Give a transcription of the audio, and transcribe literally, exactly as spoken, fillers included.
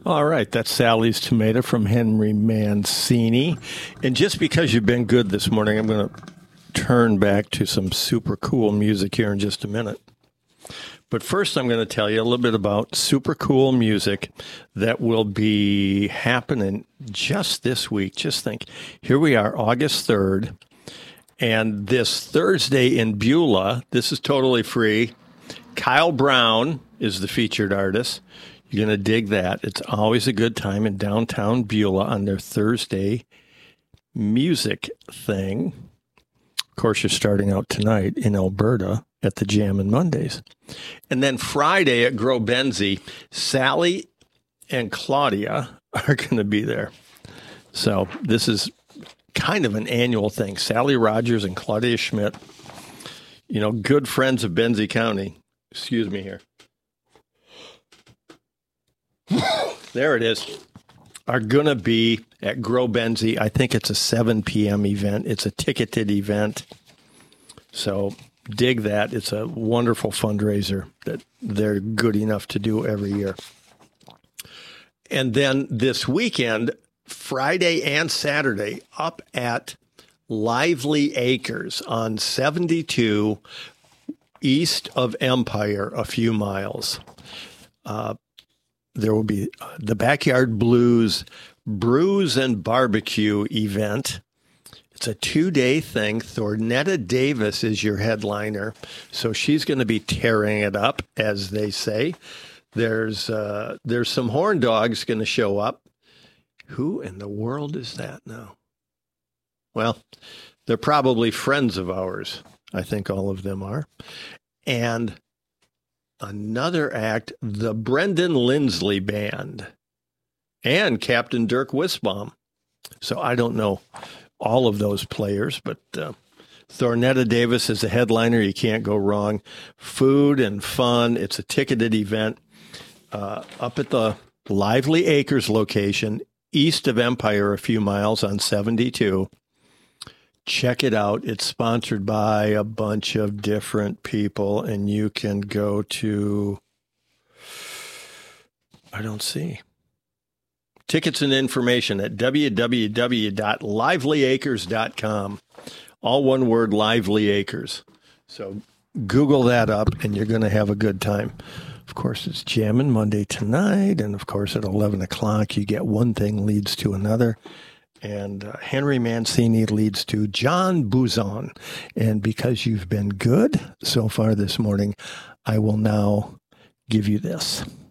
All right, that's Sally's Tomato from Henry Mancini. And just because you've been good this morning, I'm going to turn back to some super cool music here in just a minute. But first, I'm going to tell you a little bit about super cool music that will be happening just this week. Just think, here we are, August third, and this Thursday in Beulah, this is totally free. Kyle Brown is the featured artist. You're going to dig that. It's always a good time in downtown Beulah on their Thursday music thing. Of course, you're starting out tonight in Alberta at the Jammin' Mondays. And then Friday at Grow Benzie, Sally and Claudia are going to be there. So this is kind of an annual thing. Sally Rogers and Claudia Schmidt, you know, good friends of Benzie County. Excuse me here. There it is. Are going to be at Grow Benzie. I think it's a seven p.m. event. It's a ticketed event. So dig that. It's a wonderful fundraiser that they're good enough to do every year. And then this weekend, Friday and Saturday, up at Lively Acres on seventy-two east of Empire, a few miles. Uh, there will be the Backyard Blues Brews and Barbecue event. It's a two-day thing. Thornetta Davis is your headliner, so she's going to be tearing it up, as they say. There's uh, there's some horn dogs going to show up. Who in the world is that now? Well, they're probably friends of ours. I think all of them are. And another act, the Brendan Lindsley Band and Captain Dirk Wisbaum. So I don't know all of those players, but uh, Thornetta Davis is a headliner. You can't go wrong. Food and fun. It's a ticketed event uh, up at the Lively Acres location, east of Empire, a few miles on seventy-two. Check it out. It's sponsored by a bunch of different people, and you can go to, I don't see, tickets and information at w w w dot lively acres dot com. All one word, Lively Acres. So Google that up, and you're going to have a good time. Of course, it's Jammin' Monday tonight, and of course at eleven o'clock, you get one thing leads to another. And uh, Henry Mancini leads to John Bouzon. And because you've been good so far this morning, I will now give you this.